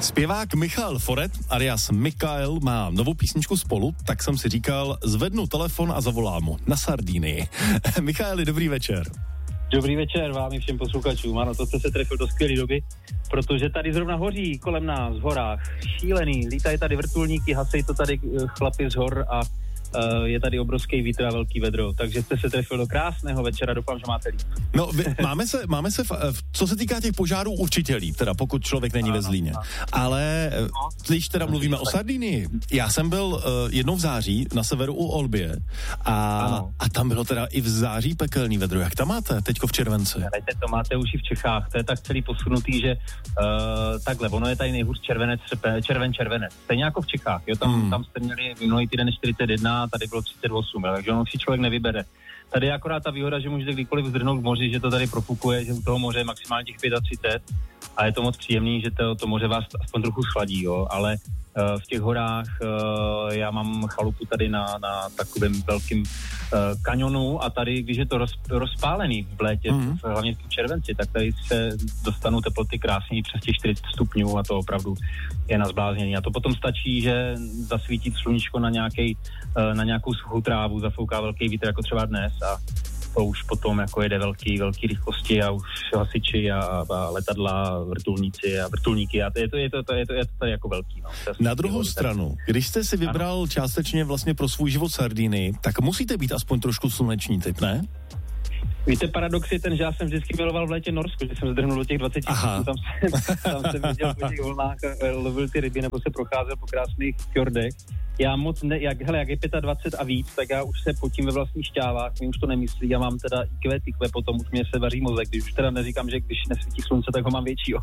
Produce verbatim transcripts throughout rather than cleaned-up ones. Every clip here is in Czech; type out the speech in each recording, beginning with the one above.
Zpěvák Michal Foret, alias Mikael, má novou písničku Spolu, tak jsem si říkal, zvednu telefon a zavolám mu na Sardinii. Michaeli, dobrý večer. Dobrý večer vám i všem posluchačům. Ano, to jste se trefil do skvělé doby, protože tady zrovna hoří kolem nás v horách. Šílený, lítají tady vrtulníky, hasejí to tady chlapi z hor a uh, je tady obrovský vítr a velký vedro. Takže jste se trefil do krásného večera, doufám, že máte líp. No, vy, máme se, máme se, co se týká těch požárů, určitě líp, teda pokud člověk není ve Zlíně. Ale když teda mluvíme o Sardinii, já jsem byl uh, jednou v září na severu u Olbie a, a tam bylo teda i v září pekelný vedro. Jak tam máte teďko v červenci? Dejte, to máte už i v Čechách, to je tak celý posunutý, že uh, takhle, ono je tady nejhůř červenec, červen, červenec. Stejně jako v Čechách, jo, tam, hmm. tam jste měli minulý týden čtyřicet jedna, tady bylo třicet osm, jo, takže ono si člověk nevybere. Tady je akorát ta výhoda, že můžete kdykoliv zdrhnout k moři, že to tady profukuje, že u toho moře je maximálně těch třicet pět a je to moc příjemný, že to, to moře vás aspoň trochu schladí, jo, ale uh, v těch horách uh, já mám chalupu tady na, na takovém velkém uh, kanionu a tady, když je to roz, rozpálený v létě, mm. hlavně v červenci, tak tady se dostanou teploty krásně přes těch čtyřicet stupňů a to opravdu je na zbláznění. A to potom stačí, že zasvítit sluníčko na, nějakej, uh, na nějakou suchou trávu, zafouká velký vítr jako třeba dnes a to už potom jako jede velký, velký rychlosti a už hasiči a, a letadla, vrtulníci a vrtulníky a to je to, je to, to, je to, je to tady jako velký. No. Na druhou stranu, když jste si vybral ano. částečně vlastně pro svůj život Sardinii, tak musíte být aspoň trošku sluneční typ, ne? Víte, paradox je ten, že já jsem vždycky miloval v létě Norsko, že jsem zdrhnul do těch dvacet tisíc, tam jsem, tam jsem viděl po těch vlnách, lovil ty ryby nebo se procházel po krásných fjordech. Já moc, ne, jak, hele, jak je dvacet pět a víc, tak já už se potím ve vlastních šťávách, mi už to nemyslí, já mám teda í kvé, tykve, potom už mě se vaří mozek, když už teda neříkám, že když nesvítí slunce, tak ho mám většího,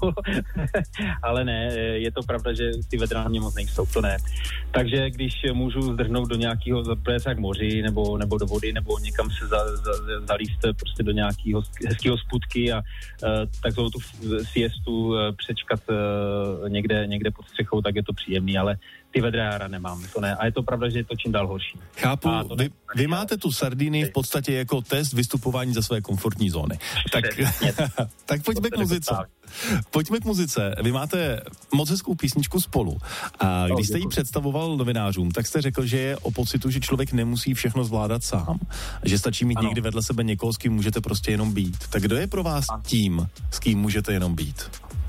ale ne, je to pravda, že ty vedra na mě moc nejsou, to ne. Takže když můžu zdrhnout do nějakého k moři, nebo, nebo do vody, nebo někam se za, za, zalíst prostě do nějakého hezkého sputky a uh, takovou tu siestu uh, přečkat uh, někde, někde pod střechou, tak je to příjemný, ale ty vedra já nemám, to ne. A je to pravda, že je to čím dál horší. Chápu, vy, vy máte tu Sardinii v podstatě jako test vystupování ze své komfortní zóny. Tak, tak pojďme k muzice. Pojďme k muzice. Vy máte moc hezkou písničku Spolu. A když jste ji představoval novinářům, tak jste řekl, že je o pocitu, že člověk nemusí všechno zvládat sám. Že stačí mít ano. někdy vedle sebe někoho, s kým můžete prostě jenom být. Tak kdo je pro vás tím, s kým můžete jenom být?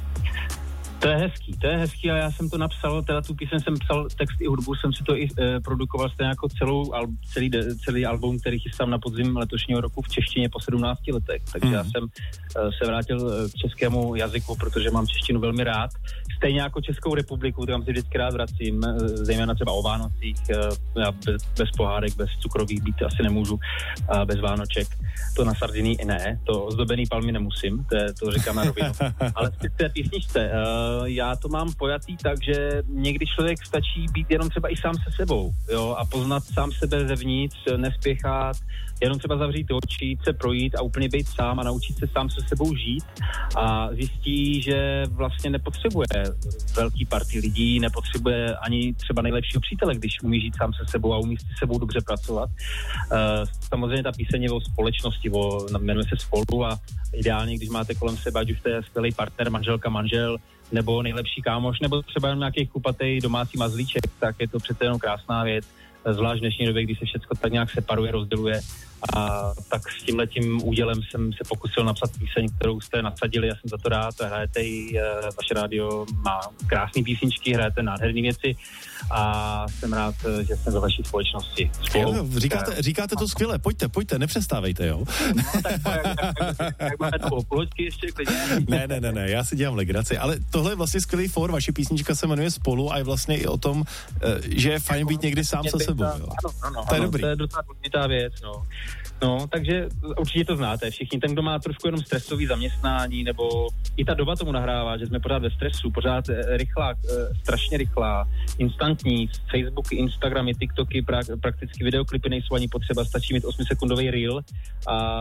To je hezký, to je hezký a já jsem to napsal, teda tu píseň jsem psal text i hudbu, jsem si to i e, produkoval stejně jako celou, al, celý, de, celý album, který chystám na podzim letošního roku v češtině po sedmnácti letech, takže mm. já jsem e, se vrátil k českému jazyku, protože mám češtinu velmi rád, stejně jako Českou republiku, tam si vždycky rád vracím, e, zejména třeba o Vánocích, e, já bez, bez pohádek, bez cukrových být asi nemůžu, a bez Vánoček, to na Sardinii ne, to ozdobený palmy nemusím, to, je, to říkám na rovinu, ale v té písničce, e, já to mám pojatý tak, že někdy člověk stačí být jenom třeba i sám se sebou, jo, a poznat sám sebe zevnitř, nespěchat, jenom třeba zavřít oči, jít se projít a úplně být sám a naučit se sám se sebou žít a zjistí, že vlastně nepotřebuje velký party lidí, nepotřebuje ani třeba nejlepšího přítele, když umí žít sám se sebou a umí s sebou dobře pracovat. Uh, samozřejmě ta píseň je o společnosti, o, jmenuje se Spolu a ideálně, když máte kolem sebe, ať už to je skvělý partner, manželka, manžel, nebo nejlepší kámoš, nebo třeba jen nějaký kupatej domácí mazlíček, tak je to přece jenom krásná věc, zvlášť v dnešní době, kdy se všechno tak nějak separuje, rozděluje. A tak s tímhletím údělem jsem se pokusil napsat píseň, kterou jste nasadili, já jsem za to rád, hrajete ji, vaše rádio má krásné písničky, hrajete nádherné věci a jsem rád, že jsem ve vaší společnosti. Spolu. Jo, říkáte, říkáte to skvěle, pojďte, pojďte, nepřestávejte, jo? No tak jak, jak, jak, jak máme to položky ještě klidně. Ne, ne, ne, ne, já si dělám legraci, ale tohle je vlastně skvělý for, vaše písnička se jmenuje Spolu a je vlastně i o tom, že je fajn být někdy sám se sebou, jo? Ano, ano, to je ano, dobrý. To je docela důležitá věc, no. No, takže určitě to znáte všichni. Ten, kdo má trošku jenom stresový zaměstnání, nebo i ta doba tomu nahrává, že jsme pořád ve stresu, pořád rychlá, strašně rychlá, instantní, Facebooky, Instagramy, TikToky, pra, prakticky videoklipy nejsou ani potřeba, stačí mít osmisekundový reel a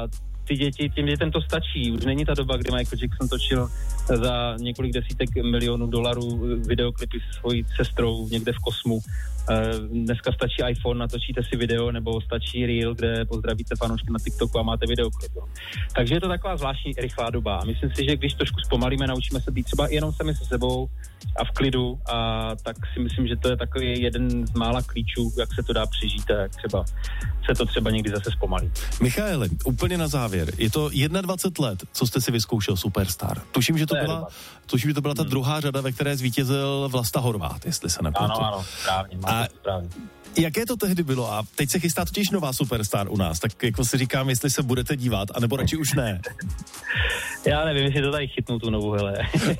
ty děti, těm dětem to stačí. Už není ta doba, kdy Michael Jackson točil za několik desítek milionů dolarů videoklipy s svojí sestrou někde v kosmu. Dneska stačí iPhone, natočíte si video, nebo stačí Reel, kde pozdravíte fanoušky na TikToku a máte videoklip. Takže je to taková zvláštní rychlá doba. A myslím si, že když trošku zpomalíme, naučíme se být třeba jenom sami se sebou a v klidu, a tak si myslím, že to je takový jeden z mála klíčů, jak se to dá přežít a jak třeba se to třeba někdy zase zpomalí. Michaeli, úplně na závěr. Je to dvacet jedna let, co jste si vyzkoušel Superstar. Tuším, že to, to byla, tuším, že to byla ta hmm. druhá řada, ve které zvítězil Vlasta Horvát, jestli se nepletu. Ano, ano, správně, máte správně. Jaké to tehdy bylo? A teď se chystá totiž nová Superstar u nás, tak jako si říkám, jestli se budete dívat, anebo radši už ne. Já nevím, jestli to tady chytnu tu novou, hele.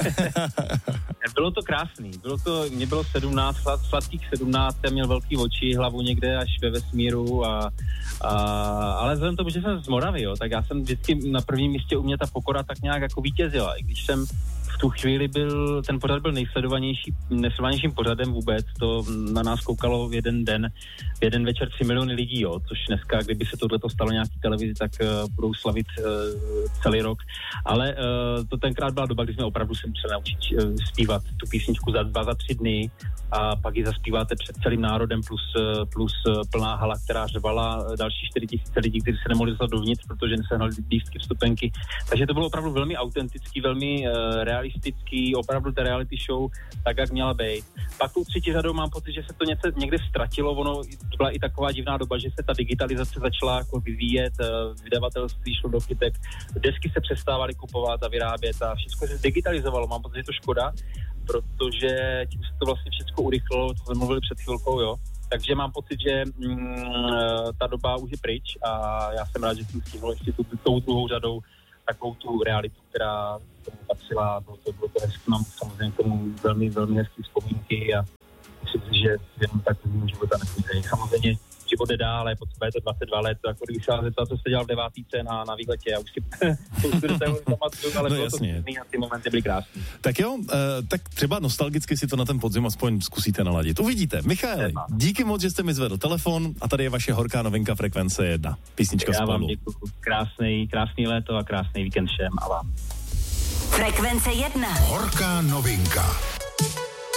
Bylo to krásný, bylo to, mě bylo sedmnáct, sladkých sedmnáct, já měl velký oči, hlavu někde až ve vesmíru, a, a, ale vzhledem tomu, že jsem z Moravy, jo, tak já jsem vždycky na prvním místě, u mě ta pokora tak nějak jako vítězila, i když jsem v tu chvíli byl, ten pořad byl nejsledovanější, nejsledovanějším pořadem vůbec, to na nás koukalo v jeden den, v jeden večer tři miliony lidí, jo, což dneska, kdyby se tohleto stalo nějaký televizi, tak uh, budou slavit uh, celý rok, ale uh, to tenkrát byla doba, kdy jsme opravdu se museli naučit uh, zpívat tu písničku za dva, za tři dny, a pak ji zaspíváte před celým národem plus, uh, plus uh, plná hala, která řevala, další čtyři tisíce lidí, kteří se nemohli dostat dovnitř, protože nesehnali lístky, vstupenky, takže to bylo opravdu velmi autentický, velmi uh, realistický, opravdu ta reality show, tak, jak měla být. Pak tou třetí řadou mám pocit, že se to něco někde ztratilo, ono to byla i taková divná doba, že se ta digitalizace začala jako vyvíjet, vydavatelství šlo do kytek, desky se přestávaly kupovat a vyrábět a všechno se digitalizovalo, mám pocit, že je to škoda, protože tím se to vlastně všechno urychlilo, to jsme mluvili před chvilkou, jo. Takže mám pocit, že mm, ta doba už je pryč a já jsem rád, že jsem stihl ještě tu, tou druhou řadou takovou tu realitu, která tomu patřila, bylo to, bylo to hezky, mám samozřejmě k tomu velmi, velmi hezký vzpomínky a myslím si, že jenom tak mým života nezmízejí. Samozřejmě život jde dál, ale potřeba je to dvacet dva let, jako když se vás zeptat, co jste dělal v devátýce na, na výletě, já už si spoustu detailů pamatuju, ale no, bylo jasně. To vtipný a ty momenty byly krásný. Tak jo, uh, tak třeba nostalgicky si to na ten podzim aspoň zkusíte naladit. Uvidíte. Michale, díky moc, že jste mi zvedl telefon a tady je vaše horká novinka Frekvence jedna. Písnička já Spolu. Já vám děkuji. Krásný, krásný léto a krásný víkend všem a vám. Frekvence jedna. Horká novinka.